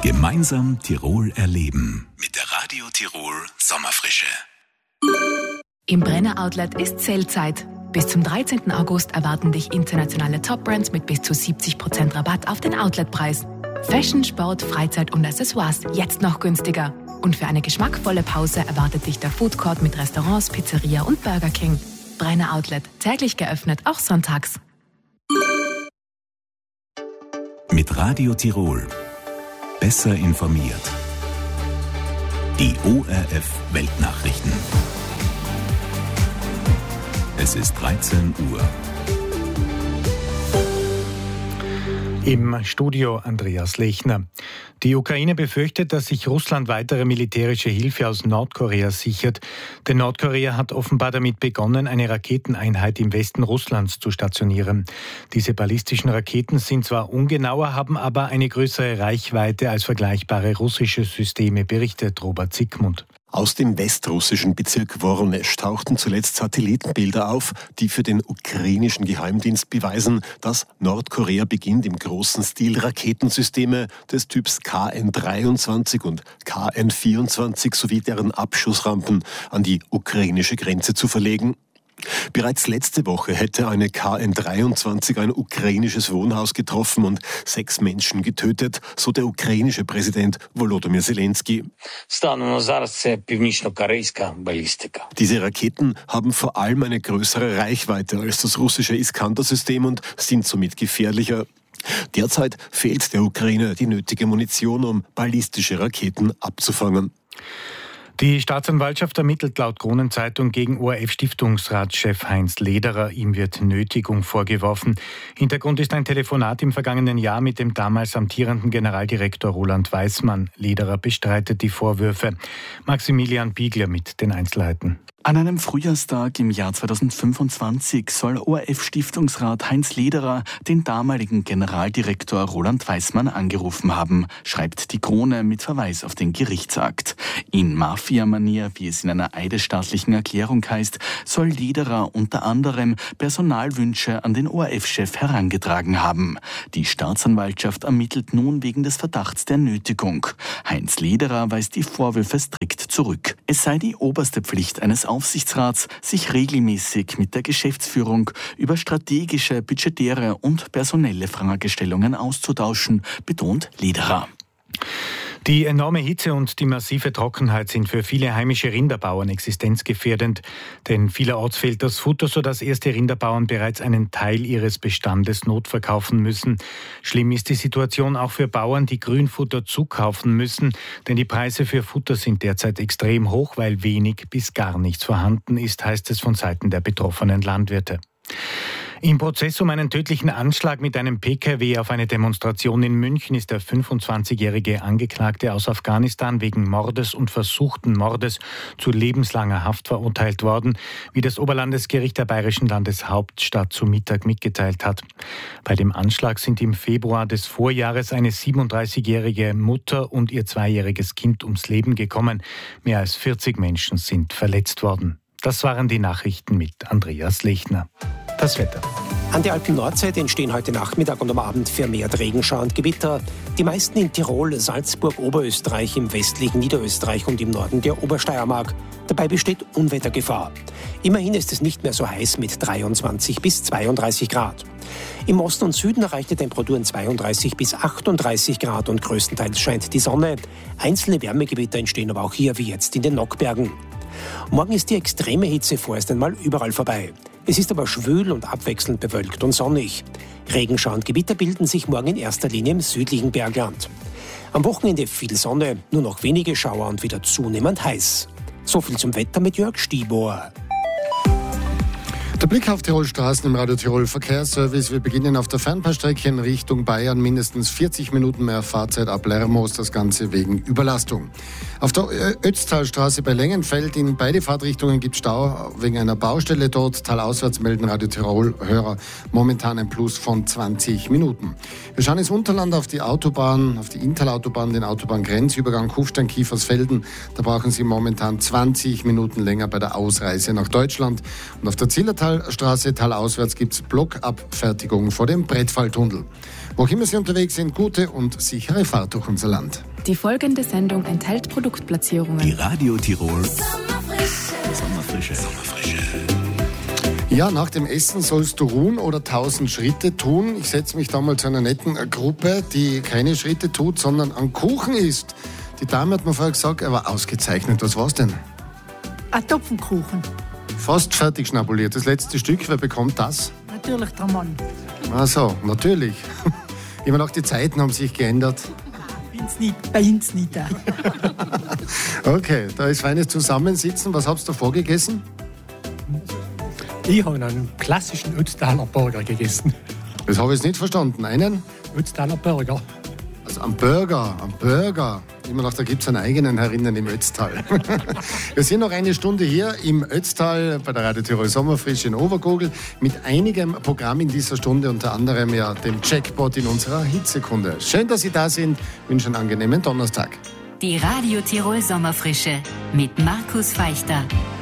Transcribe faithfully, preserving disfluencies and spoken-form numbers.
Gemeinsam Tirol erleben mit der Radio Tirol Sommerfrische. Im Brenner Outlet ist Sale-Zeit. Bis zum dreizehnten August erwarten dich internationale Top-Brands mit bis zu siebzig Prozent Rabatt auf den Outletpreis. Fashion, Sport, Freizeit und Accessoires jetzt noch günstiger. Und für eine geschmackvolle Pause erwartet dich der Food Court mit Restaurants, Pizzeria und Burger King. Brenner Outlet, täglich geöffnet, auch sonntags. Mit Radio Tirol. Besser informiert. Die O R F Weltnachrichten. Es ist dreizehn Uhr. Im Studio Andreas Lechner. Die Ukraine befürchtet, dass sich Russland weitere militärische Hilfe aus Nordkorea sichert. Denn Nordkorea hat offenbar damit begonnen, eine Raketeneinheit im Westen Russlands zu stationieren. Diese ballistischen Raketen sind zwar ungenauer, haben aber eine größere Reichweite als vergleichbare russische Systeme, berichtet Robert Sickmund. Aus dem westrussischen Bezirk Wornesch tauchten zuletzt Satellitenbilder auf, die für den ukrainischen Geheimdienst beweisen, dass Nordkorea beginnt, im großen Stil Raketensysteme des Typs K N dreiundzwanzig und K N vierundzwanzig sowie deren Abschussrampen an die ukrainische Grenze zu verlegen. Bereits letzte Woche hätte eine K N dreiundzwanzig ein ukrainisches Wohnhaus getroffen und sechs Menschen getötet, so der ukrainische Präsident Volodymyr Zelensky. Diese Raketen haben vor allem eine größere Reichweite als das russische Iskander-System und sind somit gefährlicher. Derzeit fehlt der Ukraine die nötige Munition, um ballistische Raketen abzufangen. Die Staatsanwaltschaft ermittelt laut Kronenzeitung gegen O R F-Stiftungsratschef Heinz Lederer. Ihm wird Nötigung vorgeworfen. Hintergrund ist ein Telefonat im vergangenen Jahr mit dem damals amtierenden Generaldirektor Roland Weismann. Lederer bestreitet die Vorwürfe. Maximilian Biegler mit den Einzelheiten. An einem Frühjahrstag im Jahr zweitausendfünfundzwanzig soll O R F-Stiftungsrat Heinz Lederer den damaligen Generaldirektor Roland Weismann angerufen haben, schreibt die Krone mit Verweis auf den Gerichtsakt. In Mafia-Manier, wie es in einer eidesstaatlichen Erklärung heißt, soll Lederer unter anderem Personalwünsche an den O R F-Chef herangetragen haben. Die Staatsanwaltschaft ermittelt nun wegen des Verdachts der Nötigung. Heinz Lederer weist die Vorwürfe strikt zurück. Es sei die oberste Pflicht eines Aufsichtsrats, sich regelmäßig mit der Geschäftsführung über strategische, budgetäre und personelle Fragestellungen auszutauschen, betont Lederer. Die enorme Hitze und die massive Trockenheit sind für viele heimische Rinderbauern existenzgefährdend. Denn vielerorts fehlt das Futter, sodass erste Rinderbauern bereits einen Teil ihres Bestandes notverkaufen müssen. Schlimm ist die Situation auch für Bauern, die Grünfutter zukaufen müssen. Denn die Preise für Futter sind derzeit extrem hoch, weil wenig bis gar nichts vorhanden ist, heißt es von Seiten der betroffenen Landwirte. Im Prozess um einen tödlichen Anschlag mit einem P K W auf eine Demonstration in München ist der fünfundzwanzigjährige Angeklagte aus Afghanistan wegen Mordes und versuchten Mordes zu lebenslanger Haft verurteilt worden, wie das Oberlandesgericht der bayerischen Landeshauptstadt zu Mittag mitgeteilt hat. Bei dem Anschlag sind im Februar des Vorjahres eine siebenunddreißigjährige Mutter und ihr zweijähriges Kind ums Leben gekommen. Mehr als vierzig Menschen sind verletzt worden. Das waren die Nachrichten mit Andreas Lechner. Das Wetter. An der Alpen-Nordseite entstehen heute Nachmittag und am Abend vermehrt Regenschauer und Gewitter. Die meisten in Tirol, Salzburg, Oberösterreich, im westlichen Niederösterreich und im Norden der Obersteiermark. Dabei besteht Unwettergefahr. Immerhin ist es nicht mehr so heiß mit dreiundzwanzig bis zweiunddreißig Grad. Im Osten und Süden erreicht die Temperaturen zweiunddreißig bis achtunddreißig Grad und größtenteils scheint die Sonne. Einzelne Wärmegewitter entstehen aber auch hier wie jetzt in den Nockbergen. Morgen ist die extreme Hitze vorerst einmal überall vorbei. Es ist aber schwül und abwechselnd bewölkt und sonnig. Regenschauer und Gewitter bilden sich morgen in erster Linie im südlichen Bergland. Am Wochenende viel Sonne, nur noch wenige Schauer und wieder zunehmend heiß. So viel zum Wetter mit Jörg Stiebor. Der Blick auf Tirol Straßen im Radio Tirol Verkehrsservice. Wir beginnen auf der Fernbahnstrecke in Richtung Bayern. Mindestens vierzig Minuten mehr Fahrzeit ab Lermoos, das Ganze wegen Überlastung. Auf der Ötztalstraße bei Lengenfeld in beide Fahrtrichtungen gibt es Stau wegen einer Baustelle dort. Talauswärts melden Radio Tirol Hörer momentan ein Plus von zwanzig Minuten. Wir schauen ins Unterland auf die Autobahn, auf die Interlautobahn, den Autobahngrenzübergang Kufstein-Kiefersfelden. Da brauchen Sie momentan zwanzig Minuten länger bei der Ausreise nach Deutschland. Und auf der Zillertalstraße talauswärts gibt es Blockabfertigung vor dem Brettfalltunnel. Wo auch immer Sie unterwegs sind, gute und sichere Fahrt durch unser Land. Die folgende Sendung enthält Produktplatzierungen. Die Radio Tirol Sommerfrische. Sommerfrische. Ja, nach dem Essen sollst du ruhen oder tausend Schritte tun. Ich setze mich da mal zu einer netten Gruppe, die keine Schritte tut, sondern an Kuchen isst. Die Dame hat mir vorher gesagt, er war ausgezeichnet. Was war's denn? Ein Topfenkuchen. Fast fertig schnabuliert. Das letzte Stück, wer bekommt das? Natürlich der Mann. Ach so, natürlich. Immer noch die Zeiten haben sich geändert. Bei uns nicht. Okay, da ist feines Zusammensitzen. Was hast du vorgegessen? Ich habe einen klassischen Ötztaler Burger gegessen. Das habe ich jetzt nicht verstanden. Einen? Ötztaler Burger. Also ein Burger, ein Burger. Immer noch, da gibt es einen eigenen herinnen im Ötztal. Wir sind noch eine Stunde hier im Ötztal bei der Radio Tirol Sommerfrische in Obergogel mit einigem Programm in dieser Stunde, unter anderem ja dem Jackpot in unserer Hitsekunde. Schön, dass Sie da sind. Ich wünsche einen angenehmen Donnerstag. Die Radio Tirol Sommerfrische mit Markus Feichter.